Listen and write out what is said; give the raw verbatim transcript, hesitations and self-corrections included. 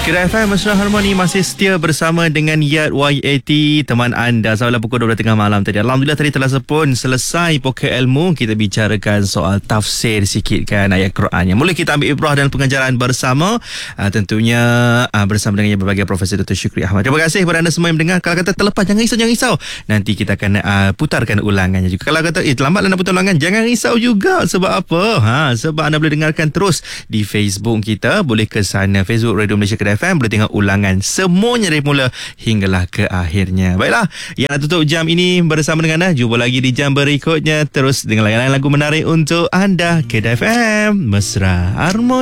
Kedai F M Mesra Harmoni masih setia bersama dengan Yat Y A T, teman anda sampai pukul dua belas tengah malam tadi. Alhamdulillah tadi telah pun selesai pokok ilmu. Kita bicarakan soal tafsir sikit kan ayat Quran yang boleh kita ambil ibrah dalam pengajaran bersama, uh, tentunya uh, bersama dengan berbagai Profesor Doktor Syukri Ahmad. Terima kasih kepada anda semua yang mendengar. Kalau kata terlepas, jangan risau, jangan risau. Nanti kita akan uh, putarkan ulangannya juga. Kalau kata eh terlambat nak putar ulangan, jangan risau juga. Sebab apa? Ha, sebab anda boleh dengarkan terus di Facebook kita. Boleh ke sana, Facebook Radio Malaysia Kedai F M, boleh tengok ulangan semuanya dari mula hinggalah ke akhirnya. Baiklah, yang nak tutup jam ini bersama dengan anda. Jumpa lagi di jam berikutnya. Terus dengan layan-layan lagu menarik untuk anda. Kedai F M Mesra Harmoni.